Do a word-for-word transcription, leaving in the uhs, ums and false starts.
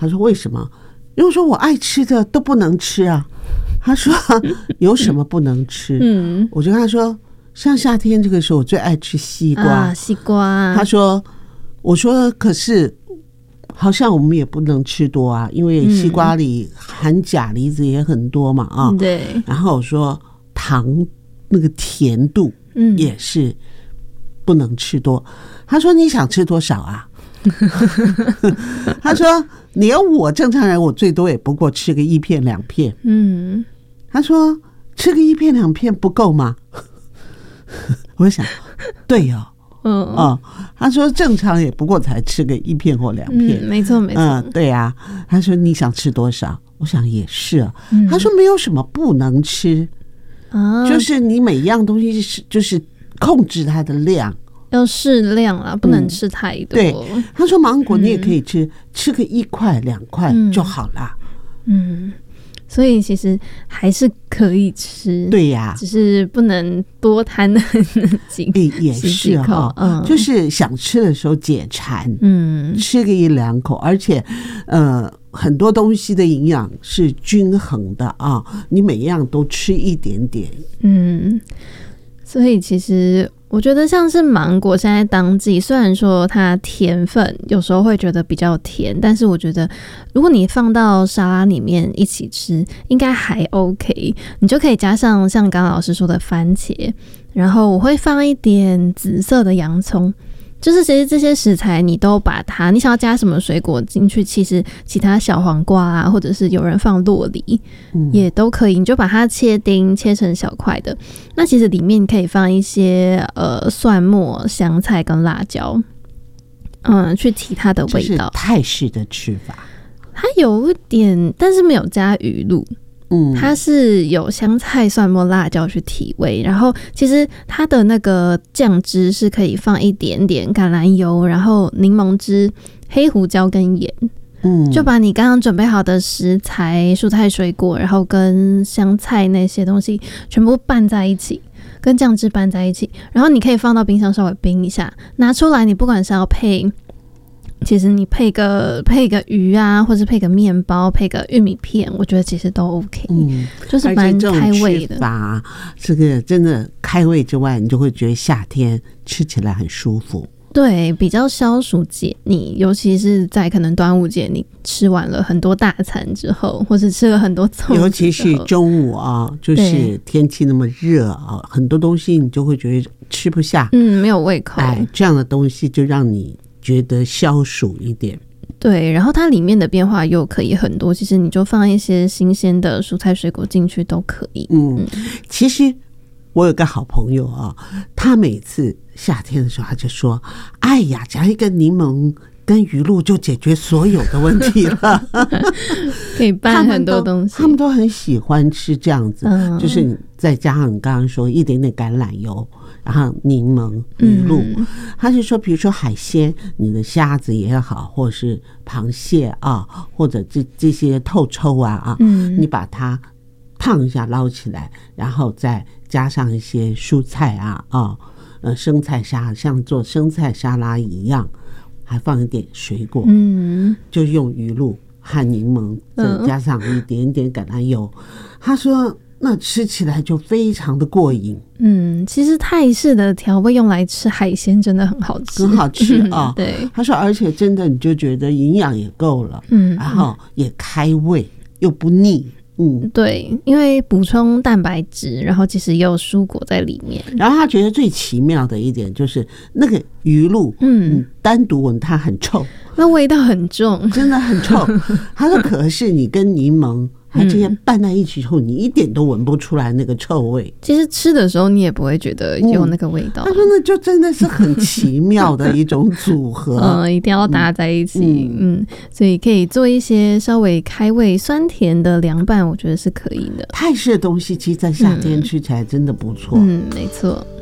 他说为什么？因为我说我爱吃的都不能吃啊。他说有什么不能吃？嗯，我就跟他说，像夏天这个时候，我最爱吃西瓜。 啊，西瓜。 他说，我说可是好像我们也不能吃多啊，因为西瓜里含钾离子也很多嘛啊。 对。 然后我说糖那个甜度也是不能吃多。他说你想吃多少啊？他说连我正常人我最多也不过吃个一片两片。嗯，他说吃个一片两片不够吗？我想对哦，嗯哦，他说正常也不过才吃个一片或两片。 嗯，没错没错。 嗯，对啊。他说你想吃多少？我想也是啊。嗯、他说没有什么不能吃，啊、就是你每一样东西是就是控制它的量。 要适量啦，不能吃太多。嗯、 对，他说芒果你也可以吃，嗯、吃个一块两块就好啦。 嗯，所以其实还是可以吃。 对呀、啊， 只是不能多贪的几也也是哈、哦，嗯，就是想吃的时候解馋，嗯，吃个一两口，而且呃很多东西的营养是均衡的啊，你每样都吃一点点， 嗯，所以其实。我觉得像是芒果现在当季，虽然说它甜分有时候会觉得比较甜，但是我觉得如果你放到沙拉里面一起吃，应该还 OK。你就可以加上像刚刚老师说的番茄，然后我会放一点紫色的洋葱。就是其实这些食材你都把它，你想要加什么水果进去，其实其他小黄瓜啊，或者是有人放酪梨、嗯、也都可以，你就把它切丁切成小块的。那其实里面可以放一些呃蒜末、香菜跟辣椒，嗯，去提它的味道。 这是泰式的吃法， 它有一点，但是没有加鱼露。嗯，它是有香菜、蒜末、辣椒去提味，然后其实它的那个酱汁是可以放一点点橄榄油，然后柠檬汁、黑胡椒跟盐，嗯，就把你刚刚准备好的食材、蔬菜、水果，然后跟香菜那些东西全部拌在一起，跟酱汁拌在一起，然后你可以放到冰箱稍微冰一下，拿出来，你不管是要配。其实你配个配个鱼啊，或者配个面包，配个玉米片，我觉得其实都 OK，嗯，就是蛮开胃的。 法这个真的开胃之外，你就会觉得夏天吃起来很舒服。 对，比较消暑解腻，尤其是在可能端午节，你吃完了很多大餐之后，或是吃了很多粽子， 尤其是中午啊，就是天气那么热啊，很多东西你就会觉得吃不下， 嗯，没有胃口。 哎，这样的东西就让你。觉得消暑一点， 对，然后它里面的变化又可以很多，其实你就放一些新鲜的蔬菜水果进去都可以。嗯，嗯其实我有个好朋友啊，他每次夏天的时候他就说：“哎呀，加一个柠檬跟鱼露就解决所有的问题了。” 可以拌很多东西， 他们都很喜欢吃这样子，嗯、就是你再加上你刚刚说一点点橄榄油。然后柠檬、鱼露，嗯、他是说，比如说海鲜，你的虾子也好，或者是螃蟹啊，或者这这些透抽啊啊，嗯、你把它烫一下捞起来，然后再加上一些蔬菜啊啊，呃，生菜沙，像做生菜沙拉一样，还放一点水果，嗯，就用鱼露和柠檬，再加上一点点橄榄油。嗯、他说。那吃起来就非常的过瘾。嗯， 其实泰式的调味用来吃海鲜真的很好吃， 很好吃啊、哦。 对， 他说，而且真的你就觉得营养也够了，嗯，然后也开胃又不腻。嗯， 对，因为补充蛋白质，然后其实也有蔬果在里面。 然后他觉得最奇妙的一点就是那个鱼露，嗯，单独闻它很臭， 那味道很重， 真的很臭。他说，可是你跟柠檬。它这些拌在一起以后，你一点都闻不出来那个臭味。 其实吃的时候你也不会觉得有那个味道。 他说那就真的是很奇妙的一种组合， 嗯，一定要搭在一起，嗯, 嗯，所以可以做一些稍微开胃、酸甜的凉拌，我觉得是可以的。 泰式的东西其实在夏天吃起来真的不错， 嗯，没错。